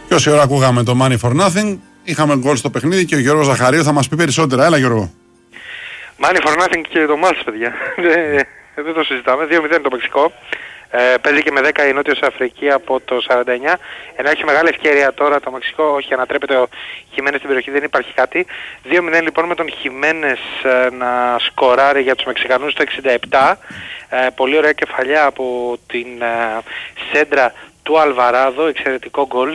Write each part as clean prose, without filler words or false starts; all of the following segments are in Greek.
Και όση ώρα ακούγαμε το Money for Nothing, είχαμε γκολ στο παιχνίδι και ο Γιώργος Ζαχαρίου θα μας πει περισσότερα. Έλα, Γιώργο. Money for Nothing και το μάτς, παιδιά. Δεν το συζητάμε. 2-0 το Μεξικό. Παίζει και με 10 η Νότιος Αφρική από το 49. Ενώ έχει μεγάλη ευκαιρία τώρα το Μεξικό, όχι ανατρέπεται ο Χιμένες στην περιοχή, δεν υπάρχει κάτι. 2-0 λοιπόν με τον Χιμένες να σκοράρει για τους Μεξικανούς το 67. Πολύ ωραία κεφαλιά από την σέντρα του Αλβαράδο, εξαιρετικό γκολ.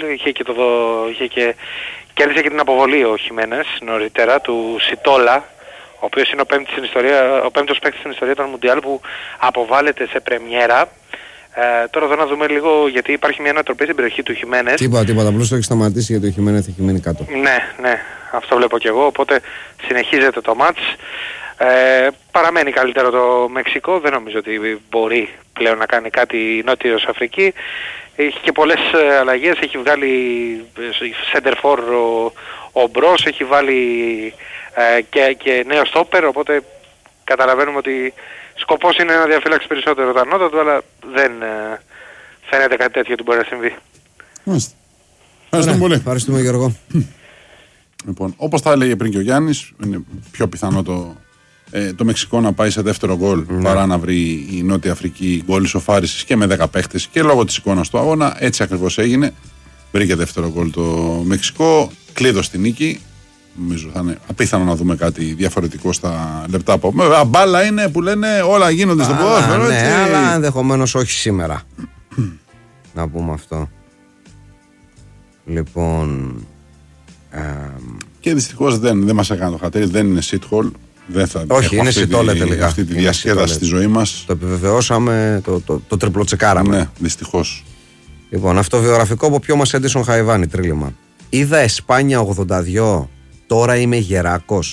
Κέρδισε και την αποβολή ο Χιμένες νωρίτερα του Σιτόλα, ο οποίος είναι ο πέμπτος παίκτης στην ιστορία των Μουντιάλ που αποβάλλεται σε πρεμιέρα. Τώρα εδώ να δούμε λίγο, γιατί υπάρχει μια ανατροπή στην περιοχή του Χιμένες. Τίποτα, απλώς το έχει σταματήσει γιατί ο Χιμένες έχει μείνει κάτω. Ναι, αυτό βλέπω και εγώ, οπότε συνεχίζεται το μάτς. Παραμένει καλύτερο το Μεξικό, δεν νομίζω ότι μπορεί πλέον να κάνει κάτι η Νότιος Αφρική. Έχει και πολλές αλλαγές, έχει βγάλει center for ο Μπρος, έχει βάλει και νέο στόπερ, οπότε καταλαβαίνουμε ότι σκοπός είναι να διαφύλαξει περισσότερο τα νότα του, αλλά δεν φαίνεται κάτι τέτοιο ότι μπορεί να συμβεί. Μάλιστα. Ευχαριστούμε πολύ. Ευχαριστούμε, Γιώργο. Λοιπόν, όπως τα έλεγε πριν και ο Γιάννης, είναι πιο πιθανό το Μεξικό να πάει σε δεύτερο γκολ παρά να βρει η Νότια Αφρική γκολ ισοφάρισης και με 10 παίχτες και λόγω της εικόνας του αγώνα. Έτσι ακριβώς έγινε. Βρήκε δεύτερο γκολ το Μεξικό, κλείδωσε στη νίκη. Νομίζω θα είναι απίθανο να δούμε κάτι διαφορετικό στα λεπτά από. Μπάλα είναι που λένε όλα γίνονται στο ποδόσφαιρο. Ναι, αλλά ενδεχομένως όχι σήμερα. Να πούμε αυτό. Λοιπόν. Και δυστυχώς δεν μας έκανε το χατήρι, δεν είναι shithole. Δεν θα όχι, είναι σιτόλε τελικά. Αυτή τη διασκέδαση στη ζωή μας. Το επιβεβαιώσαμε, το τριπλοτσεκάραμε. Ναι, δυστυχώς. Λοιπόν, αυτοβιογραφικό από ποιο μας Έντισον Χαϊβάνι, τρίλημα. Είδα Εσπάνια 82, τώρα είμαι γεράκος.